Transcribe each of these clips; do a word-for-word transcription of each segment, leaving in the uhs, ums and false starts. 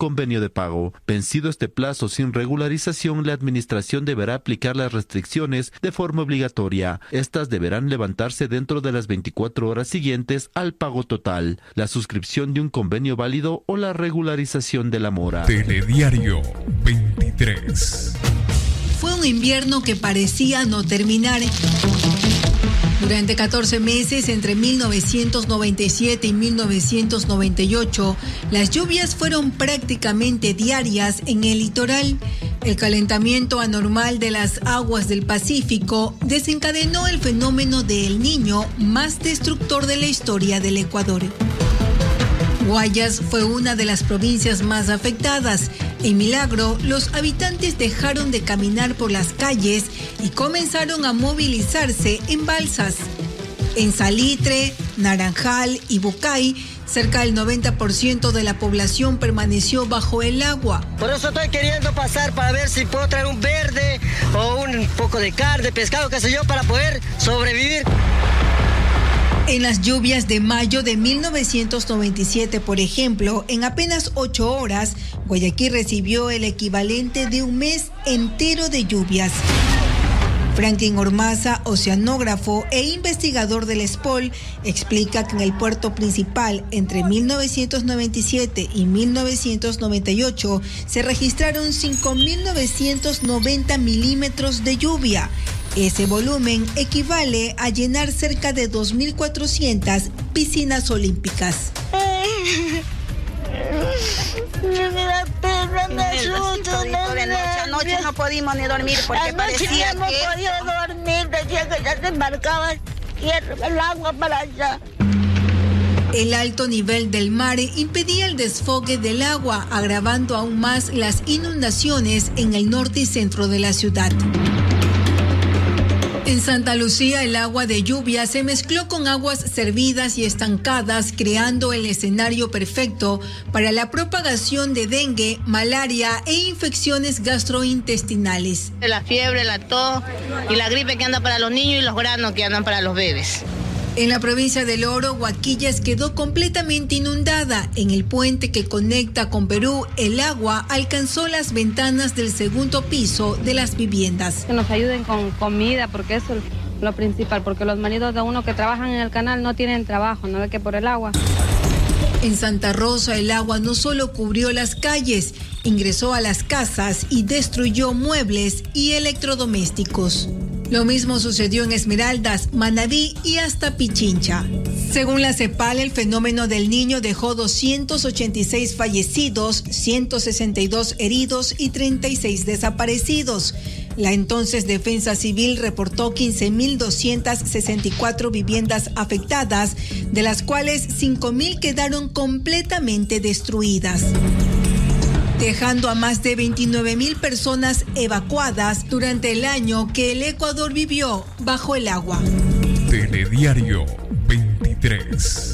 convenio de pago. Vencido este plazo sin regularización, la administración deberá aplicar las restricciones de forma obligatoria. Estas deberán levantarse dentro de las veinticuatro horas siguientes al pago total, la suscripción de un convenio válido o la regularización de la mora. Telediario veintitrés. Fue un invierno que parecía no terminar. Durante catorce meses, entre mil novecientos noventa y siete y mil novecientos noventa y ocho, las lluvias fueron prácticamente diarias en el litoral. El calentamiento anormal de las aguas del Pacífico desencadenó el fenómeno de El Niño más destructor de la historia del Ecuador. Guayas fue una de las provincias más afectadas. En Milagro, los habitantes dejaron de caminar por las calles y comenzaron a movilizarse en balsas. En Salitre, Naranjal y Bucay, cerca del noventa por ciento de la población permaneció bajo el agua. Por eso estoy queriendo pasar para ver si puedo traer un verde o un poco de carne, pescado, qué sé yo, para poder sobrevivir. En las lluvias de mayo de mil novecientos noventa y siete, por ejemplo, en apenas ocho horas, Guayaquil recibió el equivalente de un mes entero de lluvias. Franklin Ormaza, oceanógrafo e investigador del S P O L, explica que en el puerto principal entre mil novecientos noventa y siete y mil novecientos noventa y ocho se registraron cinco mil novecientos noventa milímetros de lluvia. Ese volumen equivale a llenar cerca de dos mil cuatrocientas piscinas olímpicas. Me da pena, me asusto. Anoche no pudimos ni dormir porque parecía no que... no podía dormir, decía que ya se embarcaba el agua para allá. El alto nivel del mar impedía el desfogue del agua, agravando aún más las inundaciones en el norte y centro de la ciudad. En Santa Lucía, el agua de lluvia se mezcló con aguas servidas y estancadas, creando el escenario perfecto para la propagación de dengue, malaria e infecciones gastrointestinales. La fiebre, la tos y la gripe que anda para los niños y los granos que andan para los bebés. En la provincia del Oro, Huaquillas quedó completamente inundada. En el puente que conecta con Perú, el agua alcanzó las ventanas del segundo piso de las viviendas. Que nos ayuden con comida, porque eso es lo principal, porque los maridos de uno que trabajan en el canal no tienen trabajo, no ve que por el agua. En Santa Rosa, el agua no solo cubrió las calles, ingresó a las casas y destruyó muebles y electrodomésticos. Lo mismo sucedió en Esmeraldas, Manabí y hasta Pichincha. Según la CEPAL, el fenómeno del Niño dejó doscientos ochenta y seis fallecidos, ciento sesenta y dos heridos y treinta y seis desaparecidos. La entonces Defensa Civil reportó quince mil doscientas sesenta y cuatro viviendas afectadas, de las cuales cinco mil quedaron completamente destruidas, dejando a más de veintinueve mil personas evacuadas durante el año que el Ecuador vivió bajo el agua. Telediario veintitrés.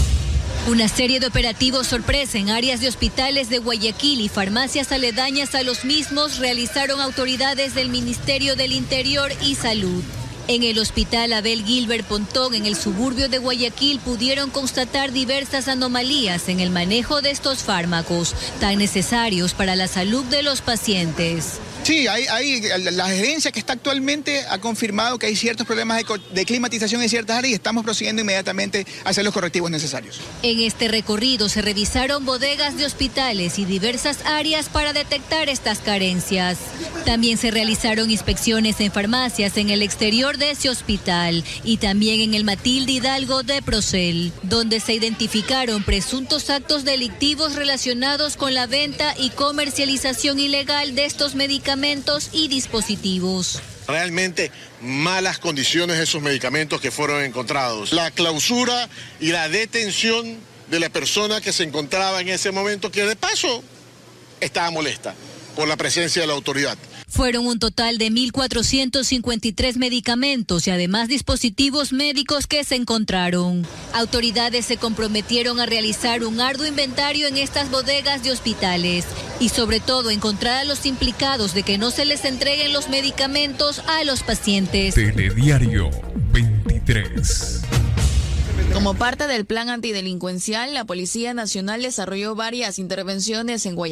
Una serie de operativos sorpresa en áreas de hospitales de Guayaquil y farmacias aledañas a los mismos realizaron autoridades del Ministerio del Interior y Salud. En el hospital Abel Gilbert Pontón, en el suburbio de Guayaquil, pudieron constatar diversas anomalías en el manejo de estos fármacos, tan necesarios para la salud de los pacientes. Sí, hay, hay, la gerencia que está actualmente ha confirmado que hay ciertos problemas de, de climatización en ciertas áreas y estamos procediendo inmediatamente a hacer los correctivos necesarios. En este recorrido se revisaron bodegas de hospitales y diversas áreas para detectar estas carencias. También se realizaron inspecciones en farmacias en el exterior de ese hospital y también en el Matilde Hidalgo de Procel, donde se identificaron presuntos actos delictivos relacionados con la venta y comercialización ilegal de estos medicamentos y dispositivos. Realmente malas condiciones de esos medicamentos que fueron encontrados. La clausura y la detención de la persona que se encontraba en ese momento, que de paso estaba molesta por la presencia de la autoridad. Fueron un total de mil cuatrocientos cincuenta y tres medicamentos y además dispositivos médicos que se encontraron. Autoridades se comprometieron a realizar un arduo inventario en estas bodegas de hospitales y sobre todo encontrar a los implicados de que no se les entreguen los medicamentos a los pacientes. Telediario veintitrés. Como parte del plan antidelincuencial, la Policía Nacional desarrolló varias intervenciones en Guayaquil.